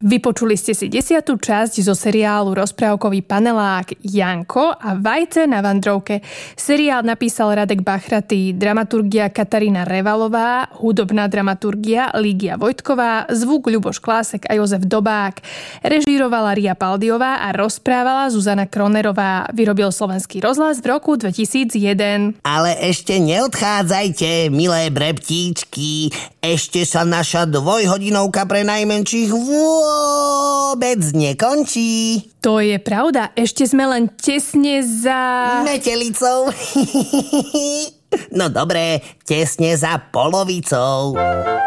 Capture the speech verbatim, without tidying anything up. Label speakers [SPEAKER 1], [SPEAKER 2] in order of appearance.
[SPEAKER 1] Vypočuli ste si desiatú časť zo seriálu rozprávkový panelák Janko a vajce na vandrovke. Seriál napísal Radek Bachratý, dramaturgia Katarína Revalová, hudobná dramaturgia Lígia Vojtková, zvuk Ľuboš Klásek a Jozef Dobák. Režírovala Ria Paldiová a rozprávala Zuzana Kronerová. Vyrobil Slovenský rozhlas v roku dvetisícjeden.
[SPEAKER 2] Ale ešte neodchádzajte, milé brebtíčky. Ešte sa naša dvojhodinovka pre najmenších vôbec nekončí.
[SPEAKER 1] To je pravda, ešte sme len tesne za...
[SPEAKER 2] Metelicou. No dobré, tesne za polovicou.